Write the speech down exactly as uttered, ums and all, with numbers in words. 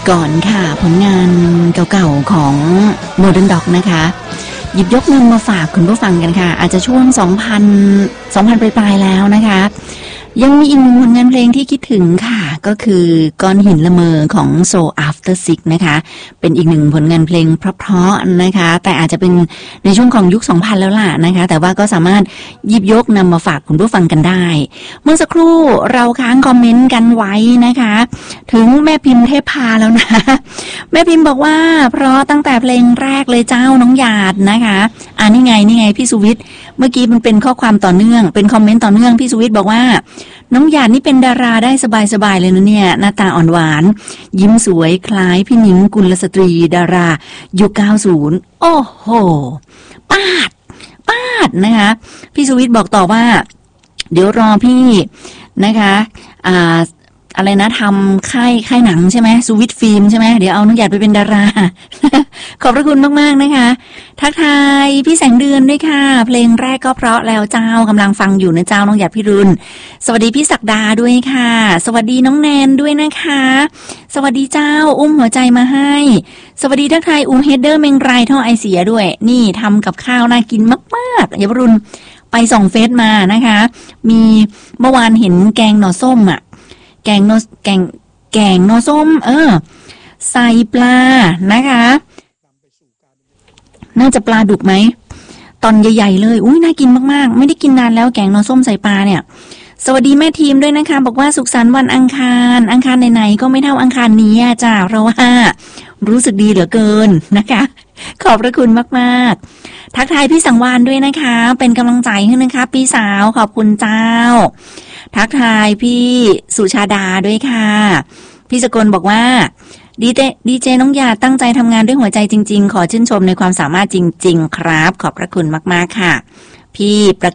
ก่อนค่ะผลงานเก่าๆของ Modern Dog นะคะหยิบยกนำมาฝากคุณผู้ฟังกันค่ะอาจจะช่วง สองพัน สองพัน ปลายๆแล้วนะคะยังมีอีกหนึ่งผลงานเพลงที่คิดถึงค่ะก็คือก้อนหินละเมอของ Soul After Six นะคะเป็นอีกหนึ่งผลงานเพลงเพราะๆนะคะแต่อาจจะเป็นในช่วงของยุค สองพัน แล้วล่ะนะคะแต่ว่าก็สามารถหยิบยกนำมาฝากคุณผู้ฟังกันได้เมื่อสักครู่เราค้างคอมเมนต์กันไว้นะคะถึงแม่พิมพ์เทพพาแล้วนะแม่พิมพ์บอกว่าเพราะตั้งแต่เพลงแรกเลยเจ้าน้องหยาดนะคะอ่านี่ไงนี่ไงพี่สุวิทย์เมื่อกี้มันเป็นข้อความต่อเนื่องเป็นคอมเมนต์ต่อเนื่องพี่สุวิทย์บอกว่าน้องหยาดนี่เป็นดาราได้สบายๆเลยนะเนี่ยหน้าตาอ่อนหวานยิ้มสวยคล้ายพี่หนิงกุลสตรีดารายุคเก้าสิบโอ้โหปาดปาดนะคะพี่สุวิทย์บอกต่อว่าเดี๋ยวรอพี่นะคะอ่าอะไรนะทำค่ายค่ายหนังใช่ไหมสุวิทย์ฟิล์มใช่ไหมเดี๋ยวเอาน้องหยาดไปเป็นดาราขอบพระคุณมากๆนะคะทักทายพี่แสงเดือนด้วยค่ะเพลงแรกก็เพราะแล้วเจ้ากำลังฟังอยู่นะเจ้าน้องหยาดพี่รุนสวัสดีพี่ศักดาด้วยค่ะสวัสดีน้องแนนด้วยนะคะสวัสดีเจ้าอุ้มหัวใจมาให้สวัสดีทักทายอุ้มเฮดเดอร์เมงรายท่อไอเสียด้วยนี่ทำกับข้าวน่ากินมากๆหยาดพี่รุนไปส่องเฟซมานะคะมีเมื่อวานเห็นแกงหน่อส้มอ่ะแกงโนแกงแกงโนส้มเออใส่ปลานะคะน่าจะปลาดุกไหมตอนใหญ่ๆเลยอุ้ยน่ากินมากๆไม่ได้กินนานแล้วแกงโนส้มใส่ปลาเนี่ยสวัสดีแม่ทีมด้วยนะคะบอกว่าสุขสันต์วันอังคารอังคารไหนๆก็ไม่เท่าอังคารนี้จ้าเพราะว่ารู้สึกดีเหลือเกินนะคะขอบพระคุณมากๆทักทายพี่สังวานด้วยนะคะเป็นกำลังใจให้นะคะพี่สาวขอบคุณเจ้าทักทายพี่สุชาดาด้วยค่ะพี่สกลบอกว่าดีเจดีเจน้องหยาตั้งใจทำงานด้วยหัวใจจริงๆขอชื่นชมในความสามารถจริงๆครับขอบพระคุณมากๆค่ะพี่ประ